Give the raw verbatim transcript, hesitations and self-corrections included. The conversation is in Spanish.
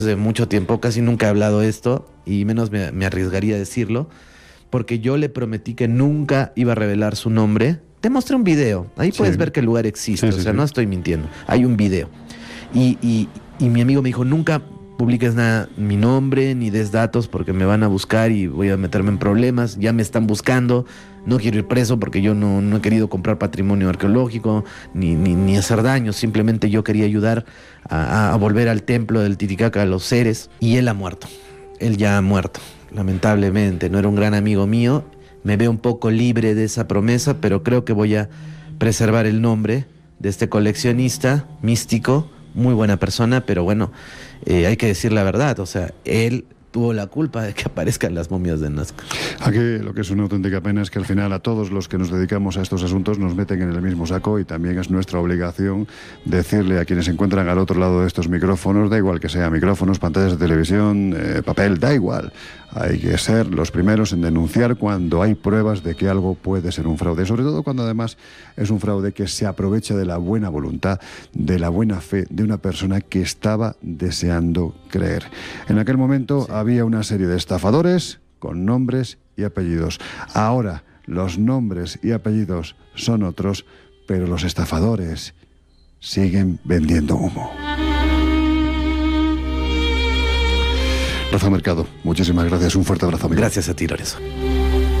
de mucho tiempo, casi nunca he hablado esto y menos me, me arriesgaría a decirlo, porque yo le prometí que nunca iba a revelar su nombre. Te mostré un video, ahí puedes Sí. ver que el lugar existe, Sí, sí, o sea, sí. no estoy mintiendo, hay un video. Y, y, y mi amigo me dijo, nunca publiques nada, mi nombre, ni des datos porque me van a buscar y voy a meterme en problemas, ya me están buscando, no quiero ir preso porque yo no, no he querido comprar patrimonio arqueológico, ni, ni, ni hacer daño, simplemente yo quería ayudar a, a volver al templo del Titicaca a los seres, y él ha muerto, él ya ha muerto, lamentablemente, no era un gran amigo mío, me veo un poco libre de esa promesa, pero creo que voy a preservar el nombre de este coleccionista místico, muy buena persona, pero bueno, eh, hay que decir la verdad, o sea, él tuvo la culpa de que aparezcan las momias de Nazca. Aquí lo que es una auténtica pena es que al final a todos los que nos dedicamos a estos asuntos nos meten en el mismo saco, y también es nuestra obligación decirle a quienes se encuentran al otro lado de estos micrófonos, da igual que sea micrófonos, pantallas de televisión, eh, papel, da igual. Hay que ser los primeros en denunciar cuando hay pruebas de que algo puede ser un fraude, sobre todo cuando además es un fraude que se aprovecha de la buena voluntad, de la buena fe de una persona que estaba deseando creer. En aquel momento sí. había una serie de estafadores con nombres y apellidos. Ahora los nombres y apellidos son otros, pero los estafadores siguen vendiendo humo. Rafa Mercado, muchísimas gracias, un fuerte abrazo, amigo. Gracias a ti, Lorenzo.